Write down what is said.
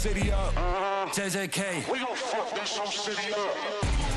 City up. JJK. We gon' fuck this whole city up.